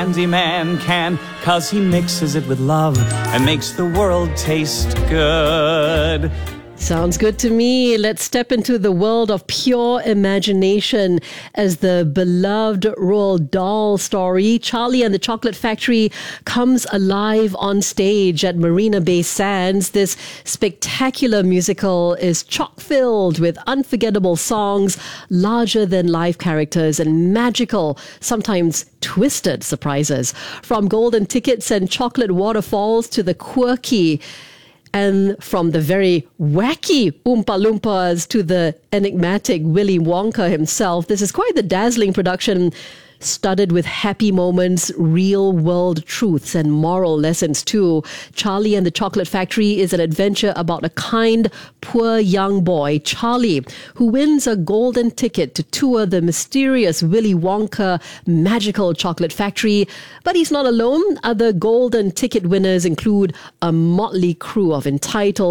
Candy Man can, 'cause he mixes it with love and makes the world taste good. Sounds good to me. Let's step into the world of pure imagination as the beloved Roald Dahl story, Charlie and the Chocolate Factory, comes alive on stage at Marina Bay Sands. This spectacular musical is chock-filled with unforgettable songs, larger-than-life characters, and magical, sometimes twisted surprises. From golden tickets and chocolate waterfalls to the quirky and from the very wacky Oompa Loompas to the enigmatic Willy Wonka himself, this is quite the dazzling production, studded with happy moments, real-world truths, and moral lessons too. Charlie and the Chocolate Factory is an adventure about a kind, poor young boy, Charlie, who wins a golden ticket to tour the mysterious Willy Wonka magical chocolate factory. But he's not alone. Other golden ticket winners include a motley crew of entitled